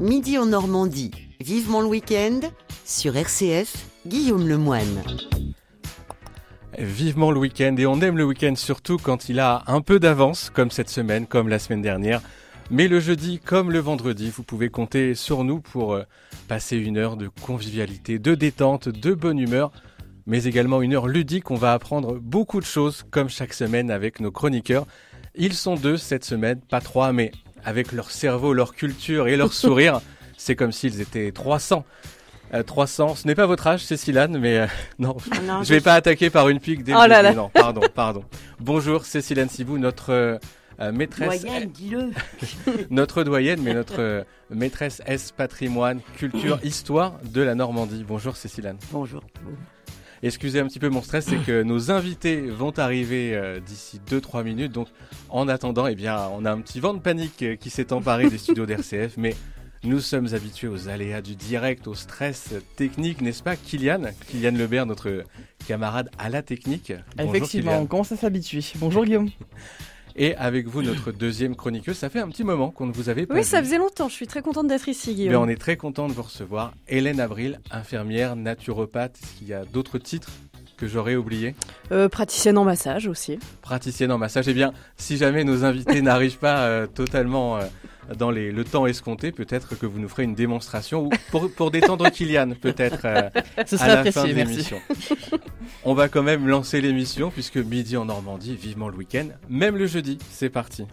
Midi en Normandie, vivement le week-end, sur RCF, Guillaume Lemoine. Vivement le week-end, et on aime le week-end surtout quand il a un peu d'avance, comme cette semaine, comme la semaine dernière. Mais le jeudi comme le vendredi, vous pouvez compter sur nous pour passer une heure de convivialité, de détente, de bonne humeur, mais également une heure ludique. On va apprendre beaucoup de choses, comme chaque semaine avec nos chroniqueurs. Ils sont 2 cette semaine, pas 3, mais avec leur cerveau, leur culture et leur sourire, c'est comme s'ils étaient 300. 300, ce n'est pas votre âge, Cécilane, mais non, je vais pas attaquer par une pique dès le début. Non, pardon. Bonjour Cécilane Cibou, notre maîtresse. Doyenne, dis-le. Notre doyenne, mais notre maîtresse S patrimoine, culture, histoire de la Normandie. Bonjour Cécilane. Bonjour. Excusez un petit peu mon stress, c'est que nos invités vont arriver d'ici 2-3 minutes. Donc en attendant, eh bien, on a un petit vent de panique qui s'est emparé des studios d'RCF, mais nous sommes habitués aux aléas du direct, au stress technique, n'est-ce pas Kylian Lebert, notre camarade à la technique. Bonjour, effectivement, Kylian. on commence à s'habituer. Bonjour Guillaume. Et avec vous, notre deuxième chroniqueuse, ça fait un petit moment qu'on ne vous avait pas vu. Oui, ça faisait longtemps, je suis très contente d'être ici, Guillaume. Mais on est très content de vous recevoir. Hélène Avril, infirmière, naturopathe. Est-ce qu'il y a d'autres titres que j'aurais oubliés ? Praticienne en massage aussi. Praticienne en massage. Eh bien, si jamais nos invités n'arrivent pas totalement dans le temps escompté, peut-être que vous nous ferez une démonstration, ou pour détendre Kylian, peut-être Ce à serait la fin de apprécié, merci. l'émission. On va quand même lancer l'émission, puisque midi en Normandie, vivement le week-end, même le jeudi, c'est parti.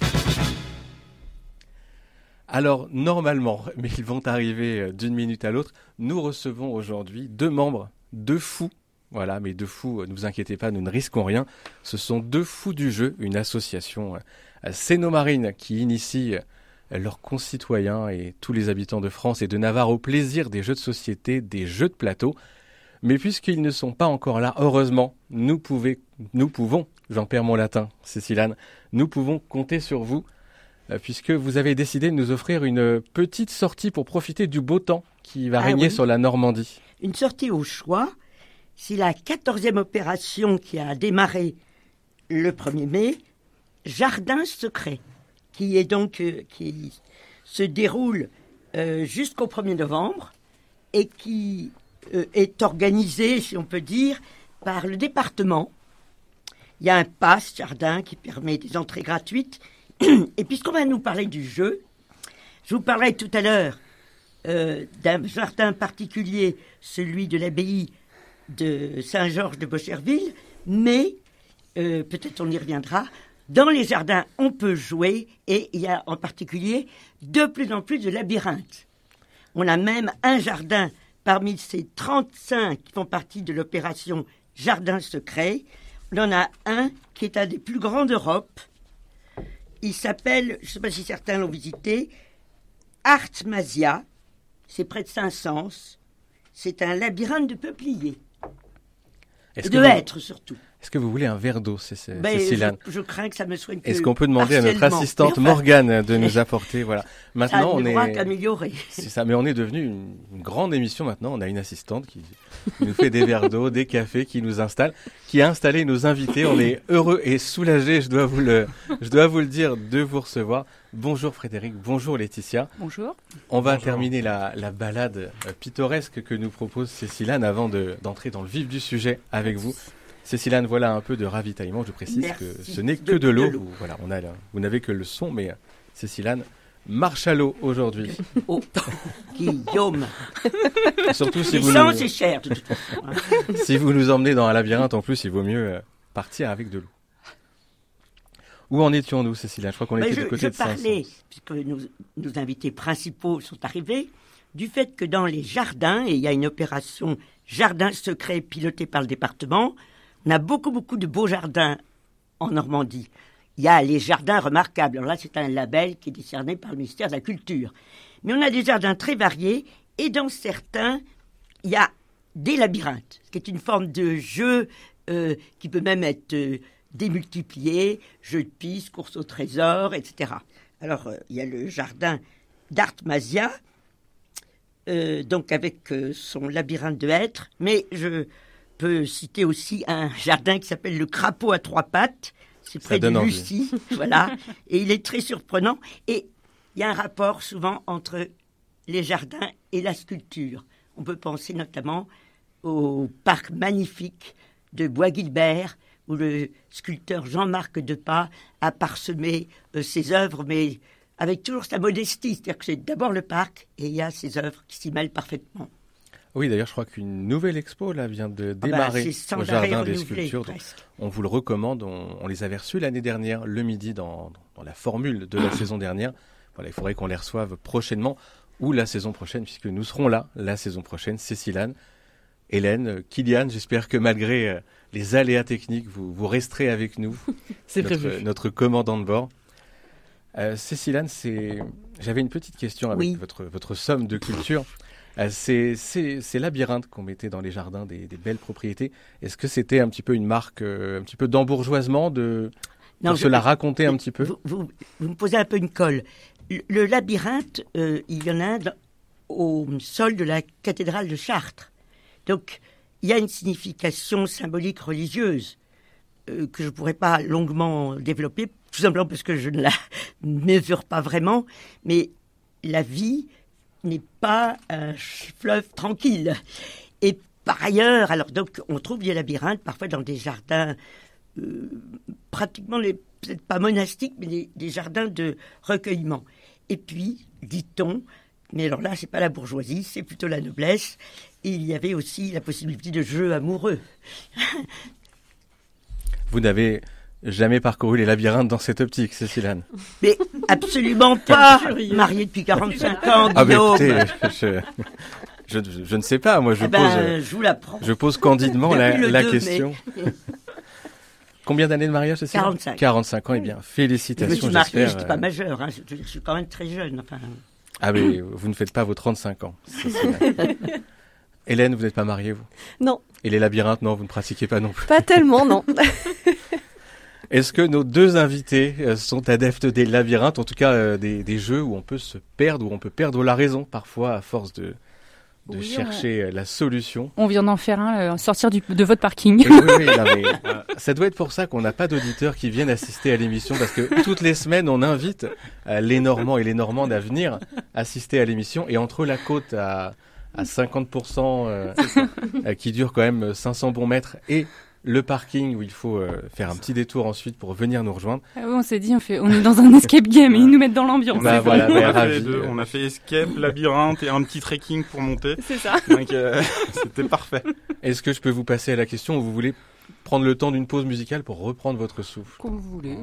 Alors, normalement, mais ils vont arriver d'une minute à l'autre, nous recevons aujourd'hui 2 membres, 2 fous. Voilà, mais 2 fous, ne vous inquiétez pas, nous ne risquons rien. Ce sont 2 fous du jeu, une association Cénomarine qui initie leurs concitoyens et tous les habitants de France et de Navarre au plaisir des jeux de société, des jeux de plateau. Mais puisqu'ils ne sont pas encore là, heureusement, nous pouvons, j'en perds mon latin, Cécilane, nous pouvons compter sur vous, puisque vous avez décidé de nous offrir une petite sortie pour profiter du beau temps qui va régner sur la Normandie. Une sortie au choix. C'est la 14e opération qui a démarré le 1er mai, Jardin secret, qui se déroule jusqu'au 1er novembre et qui est organisée, si on peut dire, par le département. Il y a un pass jardin qui permet des entrées gratuites. Et puisqu'on va nous parler du jeu, je vous parlais tout à l'heure d'un jardin particulier, celui de l'abbaye de Saint-Georges de Bocherville, mais peut-être on y reviendra. Dans les jardins, on peut jouer et il y a en particulier de plus en plus de labyrinthes. On a même un jardin parmi ces 35 qui font partie de l'opération Jardin secret. On en a un qui est un des plus grands d'Europe. Il s'appelle, je ne sais pas si certains l'ont visité, Artmasia. C'est près de Saint-Saëns. C'est un labyrinthe de peupliers. Et de hêtres surtout. Est-ce que vous voulez un verre d'eau, Cécilane ? Je crains que ça me soigne. Est-ce qu'on peut demander à notre assistante Morgane de nous apporter, voilà. Maintenant, on est amélioré. C'est ça, mais on est devenu une grande émission maintenant. On a une assistante qui nous fait des verres d'eau, des cafés, qui nous installe, qui a installé nos invités. On est heureux et soulagés, je dois vous le dire, de vous recevoir. Bonjour Frédéric, bonjour Laetitia. Bonjour. On va terminer la balade pittoresque que nous propose Cécilane avant d'entrer dans le vif du sujet avec vous. Cécilane, voilà un peu de ravitaillement. Je précise que ce n'est que de l'eau. Voilà, vous n'avez que le son, mais Cécilane marche à l'eau aujourd'hui. Oh, Guillaume. Surtout si c'est cher de toute façon. Si vous nous emmenez dans un labyrinthe, en plus, il vaut mieux partir avec de l'eau. Où en étions-nous, Cécilane ? Je crois qu'on était du côté de Saint-Saëns. Je parlais, puisque nos invités principaux sont arrivés, du fait que dans les jardins, et il y a une opération Jardin secret pilotée par le département, on a beaucoup de beaux jardins en Normandie. Il y a les jardins remarquables. Alors là, c'est un label qui est décerné par le ministère de la Culture. Mais on a des jardins très variés, et dans certains, il y a des labyrinthes, ce qui est une forme de jeu qui peut même être démultiplié, jeu de piste, course au trésor, etc. Alors, il y a le jardin d'Artmasia, donc avec son labyrinthe de hêtres, mais je peux citer aussi un jardin qui s'appelle le Crapaud à 3 pattes, c'est près de Lucie, voilà, et il est très surprenant, et il y a un rapport souvent entre les jardins et la sculpture. On peut penser notamment au parc magnifique de Bois-Guilbert, où le sculpteur Jean-Marc Depas a parsemé ses œuvres, mais avec toujours sa modestie. C'est-à-dire que c'est d'abord le parc et il y a ses œuvres qui s'y mêlent parfaitement. Oui, d'ailleurs, je crois qu'une nouvelle expo là vient de démarrer au Jardin des Sculptures. On vous le recommande. On les avait reçus l'année dernière, le midi, dans la formule de la saison dernière. Voilà, il faudrait qu'on les reçoive prochainement ou la saison prochaine, puisque nous serons là la saison prochaine. Cécile-Anne, Hélène, Kylian, j'espère que malgré les aléas techniques, vous resterez avec nous. C'est prévu. Notre commandant de bord. Cécile-Anne, j'avais une petite question avec votre somme de culture. Ces labyrinthes qu'on mettait dans les jardins des belles propriétés, est-ce que c'était un petit peu une marque, un petit peu d'embourgeoisement pour se la raconter un petit peu? Vous me posez un peu une colle. Le labyrinthe, il y en a un au sol de la cathédrale de Chartres. Donc, il y a une signification symbolique religieuse que je ne pourrais pas longuement développer, tout simplement parce que je ne la mesure pas vraiment, mais la vie n'est pas un fleuve tranquille. Et par ailleurs, alors donc on trouve des labyrinthes parfois dans des jardins pratiquement peut-être pas monastiques, mais des jardins de recueillement. Et puis, dit-on, mais alors là c'est pas la bourgeoisie, c'est plutôt la noblesse, et il y avait aussi la possibilité de jeux amoureux. Vous n'avez jamais parcouru les labyrinthes dans cette optique, Cécile-Anne? Mais absolument pas. Mariée depuis 45 ans, Guillaume. Ah ben écoutez, je ne sais pas, moi je vous l'apprends. Je pose candidement la question. Mais... Combien d'années de mariage, Cécile? 45. 45 ans, eh bien, félicitations, je me suis mariée, je n'étais pas majeure, je suis quand même très jeune. Enfin... Ah mais vous ne faites pas vos 35 ans. Hélène, vous n'êtes pas mariée, vous? Non. Et les labyrinthes, non, vous ne pratiquez pas non plus? Pas tellement, non. Est-ce que nos deux invités sont adeptes des labyrinthes, en tout cas des jeux où on peut se perdre, où on peut perdre la raison parfois à force de chercher la solution? On vient d'en faire un, sortir de votre parking. Oui, non, mais, ça doit être pour ça qu'on n'a pas d'auditeurs qui viennent assister à l'émission, parce que toutes les semaines, on invite les Normands et les Normandes à venir assister à l'émission, et entre la côte à 50%, qui dure quand même 500 bons mètres, et le parking où il faut faire un petit détour ensuite pour venir nous rejoindre. Ah oui, on s'est dit, on est dans un escape game et ils nous mettent dans l'ambiance. Bah, voilà, on a fait escape, labyrinthe et un petit trekking pour monter. C'est ça. Donc c'était parfait. Est-ce que je peux vous passer à la question où vous voulez prendre le temps d'une pause musicale pour reprendre votre souffle? Comme vous voulez.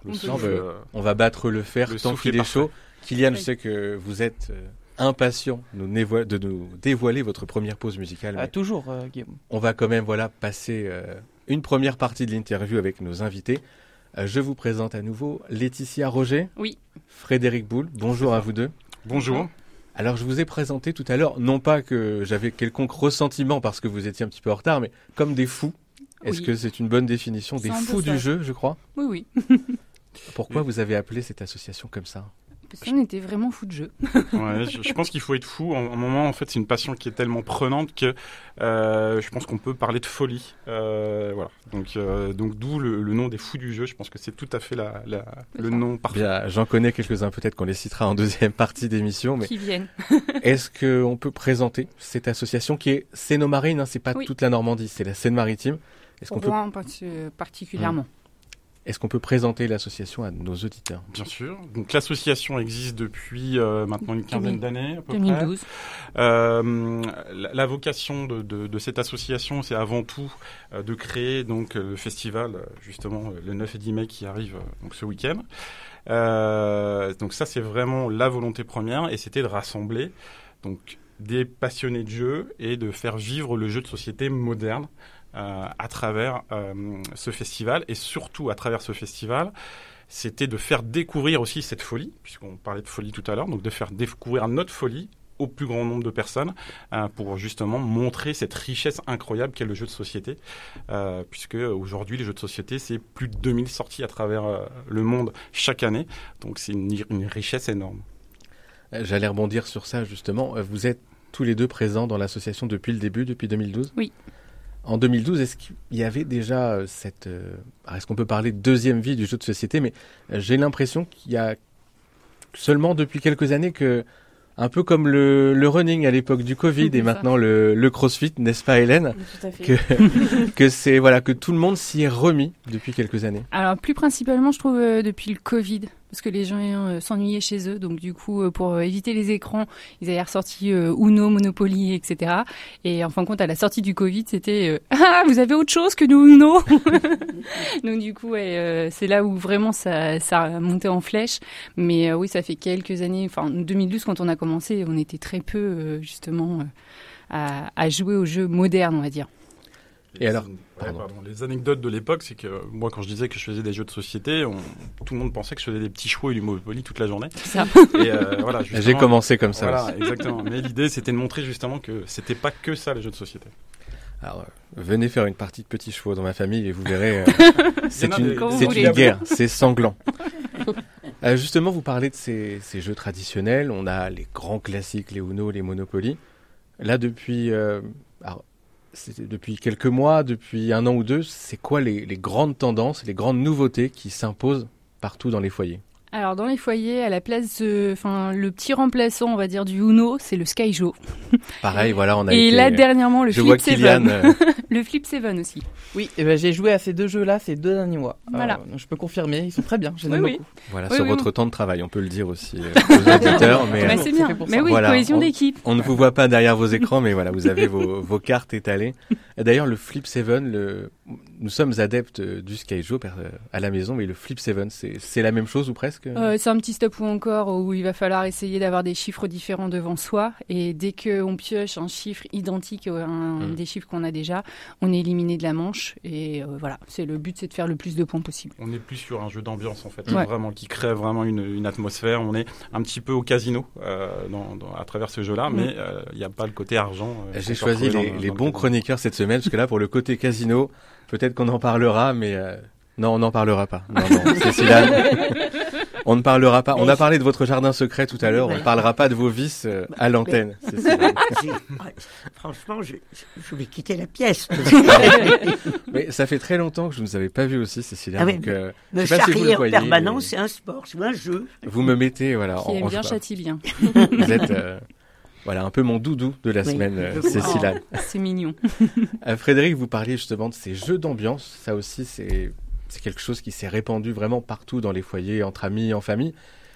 On va battre le fer tant qu'il est chaud. Kylian, je sais que vous êtes impatient de nous dévoiler votre première pause musicale. Toujours, Guillaume. On va quand même passer une première partie de l'interview avec nos invités. Je vous présente à nouveau Laetitia Roger. Oui. Frédéric Boule. Bonjour à vous deux. Bonjour. Alors je vous ai présenté tout à l'heure, non pas que j'avais quelconque ressentiment parce que vous étiez un petit peu en retard, mais comme des fous. Est-ce que c'est une bonne définition? Des fous du jeu, je crois? Oui. Pourquoi vous avez appelé cette association comme ça? Parce qu'on était vraiment fous de jeu. Ouais, je pense qu'il faut être fou. À un moment, en fait, c'est une passion qui est tellement prenante que je pense qu'on peut parler de folie. Voilà. Donc d'où le nom des fous du jeu. Je pense que c'est tout à fait le nom parfait. Bien, j'en connais quelques-uns, peut-être qu'on les citera en deuxième partie d'émission. Mais qui viennent. Est-ce qu'on peut présenter cette association qui est Seine-Marine, c'est pas toute la Normandie, c'est la Seine-Maritime. Est-ce qu'on peut particulièrement. Est-ce qu'on peut présenter l'association à nos auditeurs? Bien sûr. Donc l'association existe depuis maintenant une quinzaine d'années à peu 2012. près. La vocation de cette association, c'est avant tout de créer donc le festival justement le 9 et 10 mai qui arrive donc ce week-end. Donc ça c'est vraiment la volonté première, et c'était de rassembler donc des passionnés de jeu et de faire vivre le jeu de société moderne à travers ce festival, et surtout à travers ce festival, c'était de faire découvrir aussi cette folie, puisqu'on parlait de folie tout à l'heure, donc de faire découvrir notre folie au plus grand nombre de personnes pour justement montrer cette richesse incroyable qu'est le jeu de société, puisque aujourd'hui les jeux de société, c'est plus de 2000 sorties à travers le monde chaque année, donc c'est une richesse énorme. J'allais rebondir sur ça justement. Vous êtes tous les deux présents dans l'association depuis le début, depuis 2012? Oui. En 2012, est-ce qu'il y avait déjà est-ce qu'on peut parler de deuxième vie du jeu de société? Mais j'ai l'impression qu'il y a seulement depuis quelques années que Un peu comme le running à l'époque du Covid et maintenant le CrossFit, n'est-ce pas Hélène? Tout à fait. Que tout le monde s'y est remis depuis quelques années. Alors plus principalement, je trouve depuis le Covid, parce que les gens s'ennuyaient chez eux, donc du coup pour éviter les écrans, ils avaient ressorti Uno, Monopoly, etc. Et en fin de compte, à la sortie du Covid, c'était ah, vous avez autre chose que nous Uno. Donc du coup, c'est là où vraiment ça a monté en flèche. Mais oui, ça fait quelques années. Enfin, 2012, quand on a commencé, on était très peu justement à jouer aux jeux modernes, on va dire. Et alors, les anecdotes de l'époque, c'est que moi, quand je disais que je faisais des jeux de société, tout le monde pensait que je faisais des petits chevaux et du Monopoly toute la journée. C'est ça. Et voilà, j'ai commencé comme ça. Voilà, aussi. exactement. Mais l'idée, c'était de montrer justement que c'était pas que ça les jeux de société. Alors, venez faire une partie de petits chevaux dans ma famille et vous verrez, c'est Il y en a une guerre, c'est sanglant. Justement, vous parlez de ces jeux traditionnels. On a les grands classiques, les Uno, les Monopoly. Là, depuis quelques mois, depuis 1 an ou 2, c'est quoi les grandes tendances, les grandes nouveautés qui s'imposent partout dans les foyers? Alors dans les foyers, à la place le petit remplaçant, on va dire, du Uno, c'est le Skyjo. Pareil, voilà, on a Et là dernièrement le Flip 7. Le Flip 7 aussi. Oui, et j'ai joué à ces 2 jeux-là ces 2 derniers mois. Voilà. Donc je peux confirmer, ils sont très bien, j'aime beaucoup. Voilà, sur votre temps de travail, on peut le dire aussi aux auditeurs. Mais c'est bien. Mais oui, voilà, cohésion d'équipe. On ne vous voit pas derrière vos écrans, mais voilà, vous avez vos cartes étalées. Et d'ailleurs, le Flip 7, nous sommes adeptes du Skyjo à la maison, mais le Flip 7, c'est la même chose ou presque? C'est un petit stop ou encore où il va falloir essayer d'avoir des chiffres différents devant soi, et dès qu'on pioche un chiffre identique à un des chiffres qu'on a déjà, on est éliminé de la manche, et voilà, le but c'est de faire le plus de points possible. On est plus sur un jeu d'ambiance en fait, Ouais. vraiment qui crée vraiment une atmosphère. On est un petit peu au casino à travers ce jeu-là, mais il n'y a pas le côté argent. J'ai choisi les bons chroniqueurs cette semaine, parce que là, pour le côté casino, peut-être qu'on en parlera, mais non, on n'en parlera pas. Non, Cécile, on ne parlera pas. On a parlé de votre jardin secret tout à l'heure, on ne parlera pas de vos vices à l'antenne. Franchement, je vais quitter la pièce. Mais ça fait très longtemps que je ne vous avais pas vu aussi, Cécilia. Ah oui, donc, me je sais pas si vous le charrier en voyez, permanence, c'est un sport, c'est un jeu. Vous me mettez, voilà. Qui aime bien châtie bien. Vous êtes, voilà, un peu mon doudou de la semaine, Cécilia. C'est mignon. Frédéric, vous parliez justement de ces jeux d'ambiance. Ça aussi, c'est quelque chose qui s'est répandu vraiment partout dans les foyers, entre amis, en famille.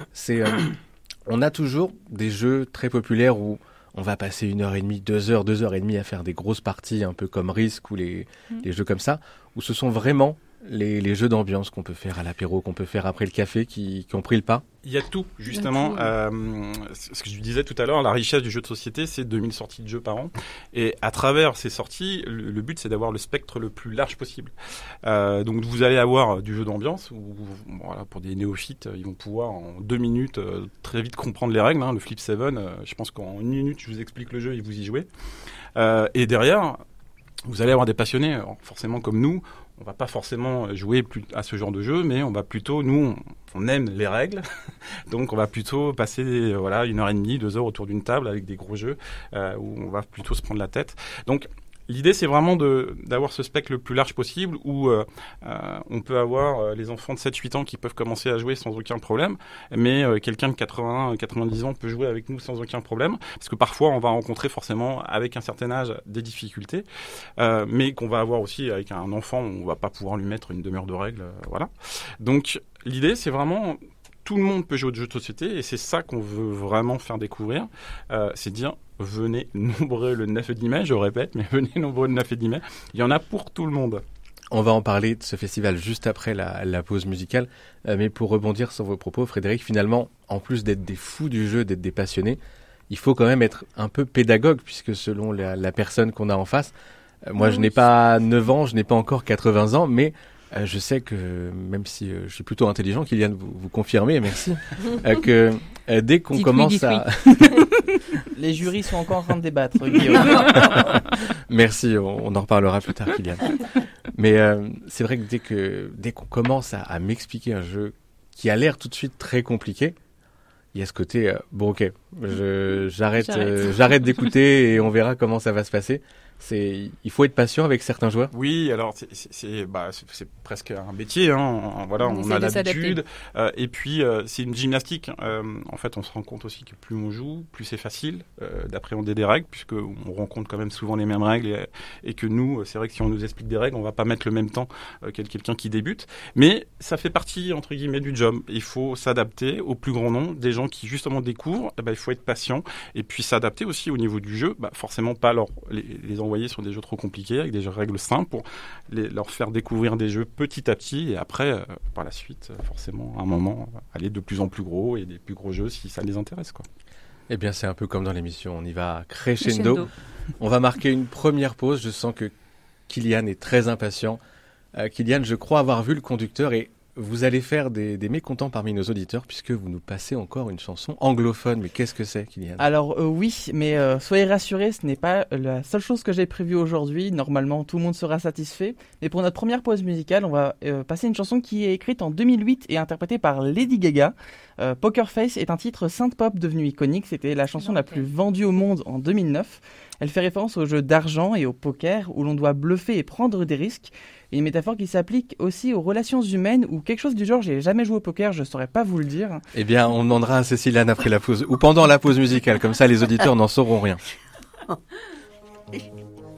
On a toujours des jeux très populaires où on va passer 1h30, 2h, 2h30 à faire des grosses parties, un peu comme Risk ou les jeux comme ça, où ce sont vraiment les jeux d'ambiance qu'on peut faire à l'apéro, qu'on peut faire après le café, qui ont pris le pas. Il y a tout, justement. Ce que je disais tout à l'heure, la richesse du jeu de société, c'est 2000 sorties de jeux par an. Et à travers ces sorties, le but, c'est d'avoir le spectre le plus large possible. Donc, vous allez avoir du jeu d'ambiance, où, voilà, pour des néophytes, ils vont pouvoir, en 2 minutes, très vite comprendre les règles. Le Flip 7, je pense qu'en 1 minute, je vous explique le jeu et vous y jouez. Et derrière, vous allez avoir des passionnés, forcément comme nous. On va pas forcément jouer à ce genre de jeu, mais on va plutôt, nous, on aime les règles, donc on va plutôt passer 1h30, 2 heures autour d'une table avec des gros jeux où on va plutôt se prendre la tête. Donc l'idée, c'est vraiment d'avoir ce spectre le plus large possible où on peut avoir les enfants de 7-8 ans qui peuvent commencer à jouer sans aucun problème, mais quelqu'un de 80, 90 ans peut jouer avec nous sans aucun problème, parce que parfois on va rencontrer forcément avec un certain âge des difficultés, mais qu'on va avoir aussi avec un enfant, on va pas pouvoir lui mettre une demi-heure de règles, voilà. Donc l'idée, c'est vraiment... Tout le monde peut jouer au jeu de société et c'est ça qu'on veut vraiment faire découvrir. C'est dire, venez nombreux le 9 et 10 mai, je répète, mais venez nombreux le 9 et 10 mai. Il y en a pour tout le monde. On va en parler de ce festival juste après la pause musicale. Mais pour rebondir sur vos propos, Frédéric, finalement, en plus d'être des fous du jeu, d'être des passionnés, il faut quand même être un peu pédagogue, puisque selon la personne qu'on a en face, moi je n'ai pas 9 ans, je n'ai pas encore 80 ans, mais... je sais que, même si je suis plutôt intelligent, Kylian, vous confirmez, merci, que dès qu'on commence à... Les jurys sont encore en train de débattre, Guillaume. Merci, on en reparlera plus tard, Kylian. Mais c'est vrai que dès qu'on commence à m'expliquer un jeu qui a l'air tout de suite très compliqué, il y a ce côté, bon ok, j'arrête d'écouter et on verra comment ça va se passer. Il faut être patient avec certains joueurs. Oui, alors c'est presque un métier, hein. Voilà, on a l'habitude. Et puis c'est une gymnastique. En fait, on se rend compte aussi que plus on joue, plus c'est facile d'appréhender des règles, puisque on rencontre quand même souvent les mêmes règles et que nous, c'est vrai que si on nous explique des règles, on va pas mettre le même temps que quelqu'un qui débute. Mais ça fait partie entre guillemets du job. Il faut s'adapter au plus grand nombre des gens qui justement découvrent. Il faut être patient et puis s'adapter aussi au niveau du jeu. Forcément pas les envoyer sur des jeux trop compliqués avec des règles simples pour leur faire découvrir des jeux petit à petit et après par la suite forcément à un moment aller de plus en plus gros et des plus gros jeux si ça les intéresse, quoi. Eh bien c'est un peu comme dans l'émission, on y va crescendo. On va marquer une première pause, je sens que Kylian est très impatient. Kylian, je crois avoir vu le conducteur et vous allez faire des mécontents parmi nos auditeurs puisque vous nous passez encore une chanson anglophone. Mais qu'est-ce que c'est, Kylian ? Alors oui, mais soyez rassurés, ce n'est pas la seule chose que j'ai prévue aujourd'hui. Normalement, tout le monde sera satisfait. Mais pour notre première pause musicale, on va passer une chanson qui est écrite en 2008 et interprétée par Lady Gaga. Poker Face est un titre synth-pop devenu iconique. C'était la chanson la plus vendue au monde en 2009. Elle fait référence au jeu d'argent et au poker où l'on doit bluffer et prendre des risques. Et une métaphore qui s'applique aussi aux relations humaines ou quelque chose du genre. J'ai jamais joué au poker, je saurais pas vous le dire. Eh bien, on demandera à Cécile-Anne après la pause ou pendant la pause musicale. Comme ça, les auditeurs n'en sauront rien.